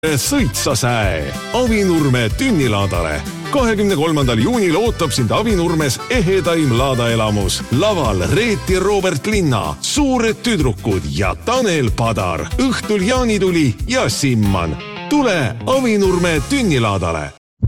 Sõitsa säe Avinurme Tünnilaadale. 23. juunil ootab sind Avinurmes ehedaim laadaelamus. Laval Reet ja Robert Linna, Suured tüdrukud ja Tanel Padar. Õhtul Jaanituli ja Simman. Tule Avinurme Tünnilaadale.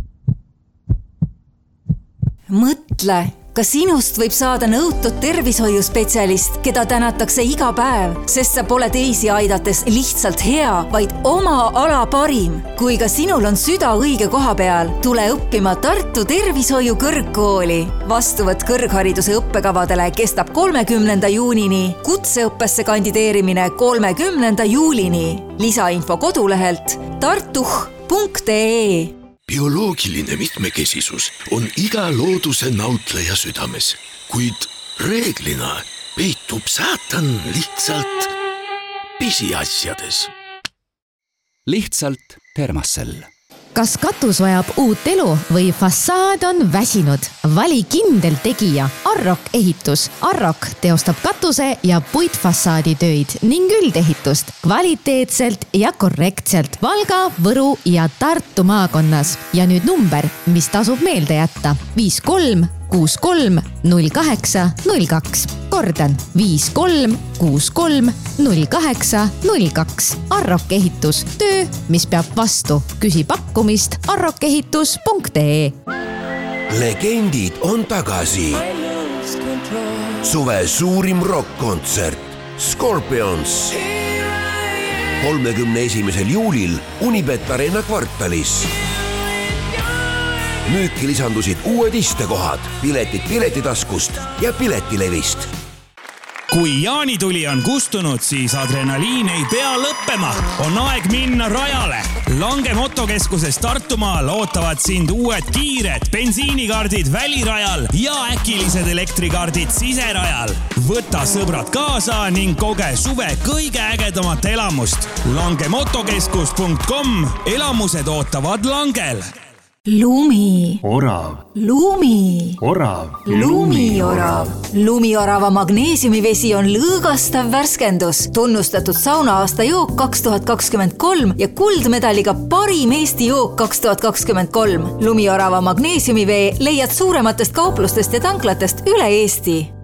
Mõtle, ka sinust võib saada nõutud tervishoiuspetsialist, keda tänatakse iga päev, sest sa pole teisi aidates lihtsalt hea, vaid oma ala parim. Kui ka sinul on süda õige koha peal, tule õppima Tartu Tervishoiu Kõrgkooli. Vastuvõtt kõrghariduse õppekavadele kestab 30. juunini, kutseõppesse kandideerimine 30. juulini. Lisainfo kodulehelt tartuh.ee. Bioloogiline mitmekesisus on iga looduse nautleja südames, kuid reeglina peitub saatan lihtsalt pisiasjades. Lihtsalt Termacell. Kas katus vajab uut elu või fassaad on väsinud? Vali kindel tegija Arrok ehitus. Arrok teostab katuse ja puitfassaadi töid ning üldehitust kvaliteetselt ja korrektselt Valga, Võru ja Tartu maakonnas. Ja nüüd number, mis tasub meelde jätta: 53 63 08 02. Kordan 53 63 08 02. Arrok ehitus. Töö, mis peab vastu. Küsi pakkumist arrokehitus.ee. Legendid on tagasi. Suve suurim rock-kontsert Scorpions 31. juulil Unibet Arena kvartalis. Müüki lisandusid uued istekohad, piletid Piletitaskust ja Piletilevist. Kui jaanituli on kustunud, siis adrenaliin ei pea lõppema. On aeg minna rajale. Lange motokeskuses Tartumaal ootavad sind uued kiired bensiinikaardid välirajal ja äkilised elektrikaardid siserajal. Võta sõbrad kaasa ning koge suve kõige ägedamat elamust. Langemotokeskus.com. Elamused ootavad Langel. Lumi. Orav. Lumi. Orav. Lumiorav. Lumiorava magneesiumivesi on lõõgastav värskendus, tunnustatud saunaaasta jook 2023 ja kuldmedaliga parim Eesti jook 2023. Lumiorava magneesiumivee leiad suurematest kauplustest ja tanklatest üle Eesti.